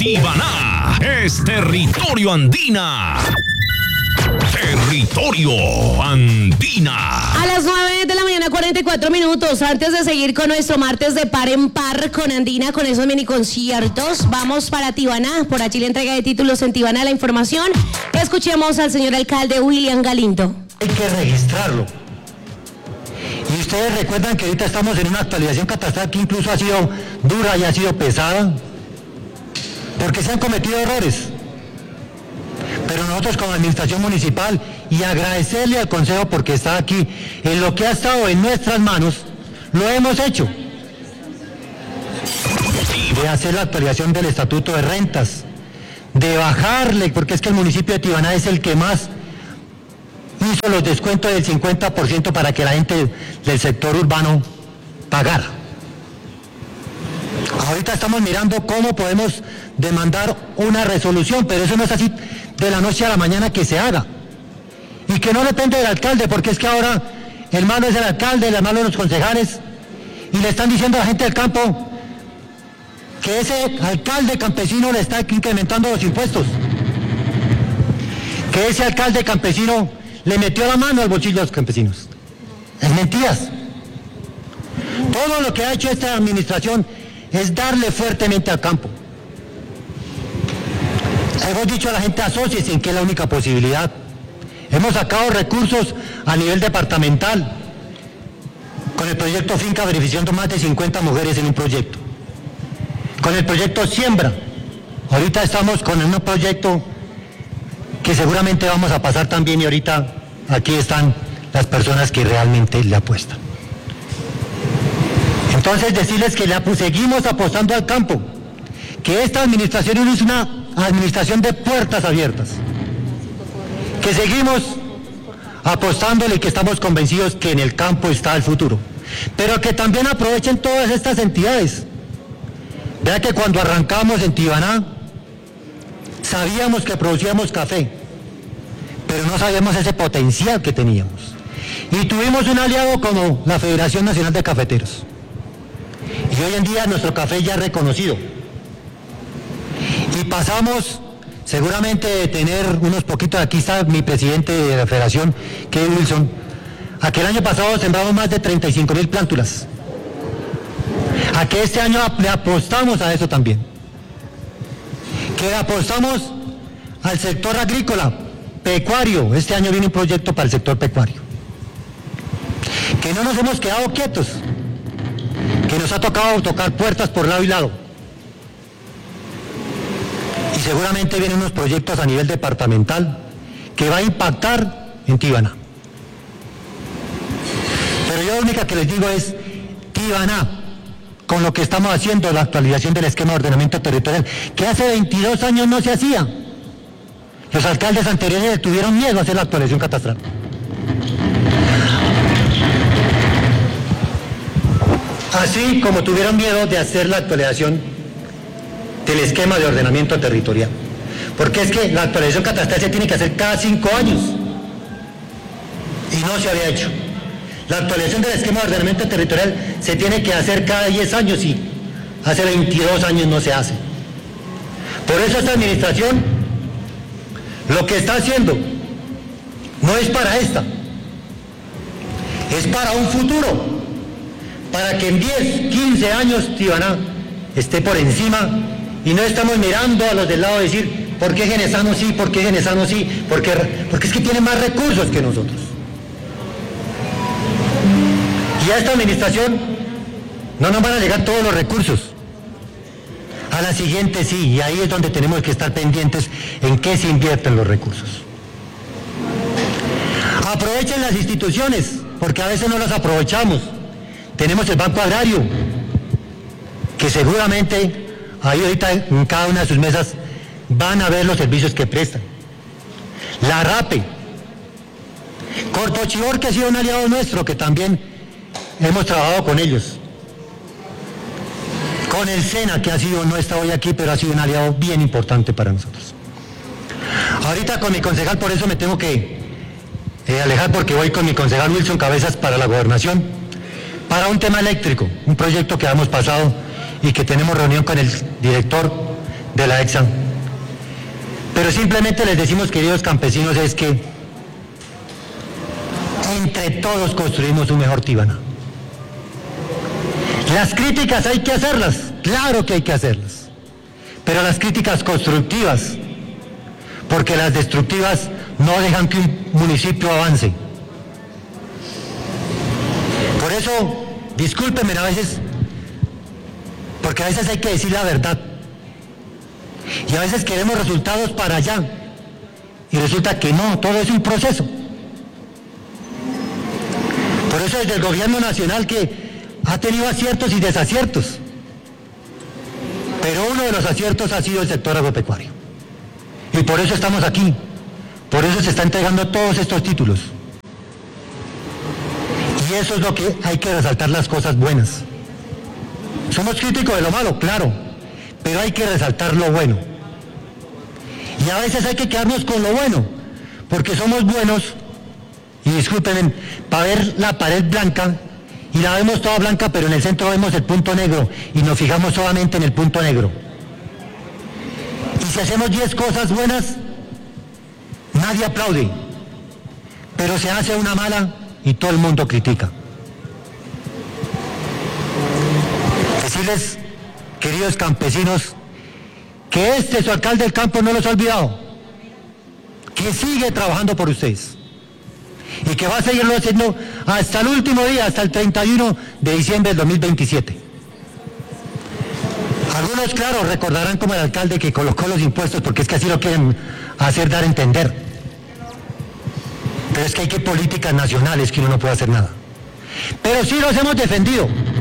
Tibaná es territorio andina. Territorio Andina. A las 9 de la mañana, 44 minutos. Antes de seguir con nuestro martes de par en par con Andina, con esos mini conciertos, vamos para Tibaná. Por allí la entrega de títulos en Tibaná, la información. Escuchemos al señor alcalde William Galindo. Hay que registrarlo. Y ustedes recuerdan que ahorita estamos en una actualización catastral que incluso ha sido dura y ha sido pesada, porque se han cometido errores. Pero nosotros como administración municipal, y agradecerle al Consejo porque está aquí, en lo que ha estado en nuestras manos, lo hemos hecho. De hacer la actualización del estatuto de rentas, de bajarle, porque es que el municipio de Tibaná es el que más hizo los descuentos del 50% para que la gente del sector urbano pagara. Ahorita estamos mirando cómo podemos demandar una resolución, pero eso no es así de la noche a la mañana que se haga. Y que no depende del alcalde, porque es que ahora el malo es el alcalde, el malo los concejales, y le están diciendo a la gente del campo que ese alcalde campesino le está incrementando los impuestos, que ese alcalde campesino le metió la mano al bolsillo a los campesinos. Es mentiras. Todo lo que ha hecho esta administración es darle fuertemente al campo. Hemos dicho a la gente asóciense, que es la única posibilidad. Hemos sacado recursos a nivel departamental con el proyecto Finca, beneficiando más de 50 mujeres en un proyecto. Con el proyecto Siembra, ahorita estamos con un proyecto que seguramente vamos a pasar también, y ahorita aquí están las personas que realmente le apuestan. Entonces decirles que seguimos apostando al campo, que esta administración es una administración de puertas abiertas, que seguimos apostándole y que estamos convencidos que en el campo está el futuro, pero que también aprovechen todas estas entidades. Vea que cuando arrancamos en Tibaná sabíamos que producíamos café, pero no sabíamos ese potencial que teníamos, y tuvimos un aliado como la Federación Nacional de Cafeteros, y hoy en día nuestro café ya es reconocido. Y pasamos seguramente de tener unos poquitos, aquí está mi presidente de la federación, que es Wilson, a que el año pasado sembramos más de 35.000 plántulas, a que este año le apostamos a eso también, que apostamos al sector agrícola, pecuario. Este año viene un proyecto para el sector pecuario, que no nos hemos quedado quietos, que nos ha tocado tocar puertas por lado y lado. Y seguramente vienen unos proyectos a nivel departamental que va a impactar en Tibaná. Pero yo lo único que les digo es, Tibaná, con lo que estamos haciendo, la actualización del esquema de ordenamiento territorial, que hace 22 años no se hacía. Los alcaldes anteriores le tuvieron miedo a hacer la actualización catastral. Así como tuvieron miedo de hacer la actualización del esquema de ordenamiento territorial. Porque es que la actualización catastral se tiene que hacer cada 5 años. Y no se había hecho. La actualización del esquema de ordenamiento territorial se tiene que hacer cada 10 años y hace 22 años no se hace. Por eso esta administración lo que está haciendo no es para esta, es para un futuro, para que en 10, 15 años Tibaná esté por encima y no estamos mirando a los del lado y decir, ¿por qué Genesano sí? ¿Por qué Genesano sí? Porque es que tiene más recursos que nosotros. Y a esta administración no nos van a llegar todos los recursos. A la siguiente sí, y ahí es donde tenemos que estar pendientes en qué se invierten los recursos. Aprovechen las instituciones, porque a veces no las aprovechamos. Tenemos el Banco Agrario, que seguramente ahí ahorita en cada una de sus mesas van a ver los servicios que prestan. La RAPE, Corpochivor, que ha sido un aliado nuestro, que también hemos trabajado con ellos. Con el SENA, que ha sido, no está hoy aquí, pero ha sido un aliado bien importante para nosotros. Ahorita con mi concejal, por eso me tengo que alejar, porque voy con mi concejal Wilson Cabezas para la gobernación, para un tema eléctrico, un proyecto que hemos pasado y que tenemos reunión con el director de la EXA. Pero simplemente les decimos, queridos campesinos, es que entre todos construimos un mejor Tibana. Las críticas hay que hacerlas, claro que hay que hacerlas, pero las críticas constructivas, porque las destructivas no dejan que un municipio avance. Por eso, discúlpenme a veces, porque a veces hay que decir la verdad. Y a veces queremos resultados para allá. Y resulta que no, todo es un proceso. Por eso desde el gobierno nacional, que ha tenido aciertos y desaciertos, pero uno de los aciertos ha sido el sector agropecuario. Y por eso estamos aquí. Por eso se está entregando todos estos títulos. Y eso es lo que hay que resaltar, las cosas buenas. Somos críticos de lo malo, claro, pero hay que resaltar lo bueno. Y a veces hay que quedarnos con lo bueno, porque somos buenos, y discúlpenme, para ver la pared blanca, y la vemos toda blanca, pero en el centro vemos el punto negro, y nos fijamos solamente en el punto negro. Y si hacemos 10 cosas buenas, nadie aplaude, pero se hace una mala y todo el mundo critica. Decirles, queridos campesinos, que su alcalde del campo, no los ha olvidado, que sigue trabajando por ustedes y que va a seguirlo haciendo hasta el último día, hasta el 31 de diciembre del 2027. Algunos, claro, recordarán como el alcalde que colocó los impuestos, porque es que así lo quieren hacer dar a entender. Pero es que hay que políticas nacionales que uno no puede hacer nada. Pero sí los hemos defendido.